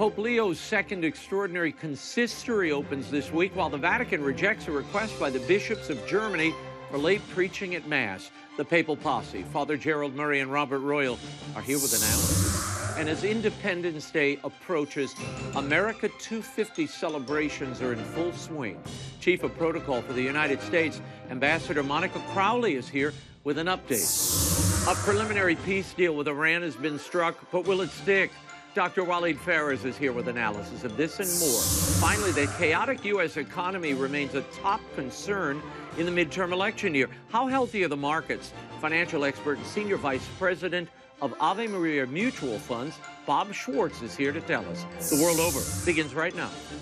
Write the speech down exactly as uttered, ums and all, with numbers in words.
Pope Leo's second extraordinary consistory opens this week, while the Vatican rejects a request by the bishops of Germany for late preaching at Mass. The papal posse, Father Gerald Murray and Robert Royal, are here with analysis. And as Independence Day approaches, America two fifty celebrations are in full swing. Chief of Protocol for the United States, Ambassador Monica Crowley, is here with an update. A preliminary peace deal with Iran has been struck, but will it stick? Doctor Waleed Phares is here with analysis of this and more. Finally, the chaotic U S economy remains a top concern in the midterm election year. How healthy are the markets? Financial expert and senior vice president of Ave Maria Mutual Funds, Bob Schwartz, is here to tell us. The World Over begins right now.